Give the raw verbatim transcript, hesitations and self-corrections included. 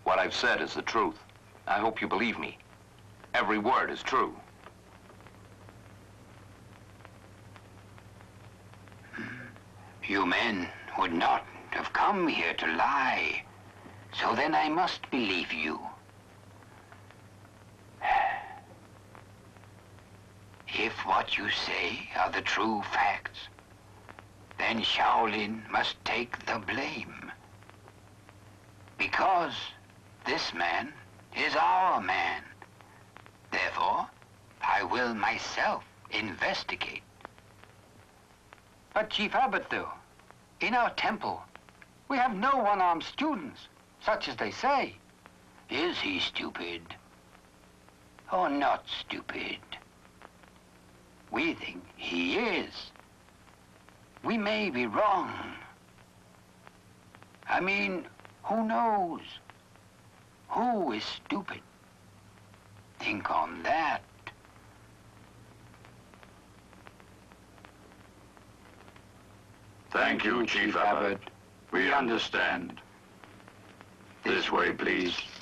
What I've said is the truth. I hope you believe me. Every word is true. You men would not have come here to lie. So then I must believe you. If what you say are the true facts, then Shaolin must take the blame. Because this man is our man. Therefore, I will myself investigate. But Chief Abbot, though, in our temple, we have no one-armed students, such as they say. Is he stupid? Or not stupid? We think he is. We may be wrong. I mean, who knows? Who is stupid? Think on that. Thank you, Chief Abbot. We understand. This way, please.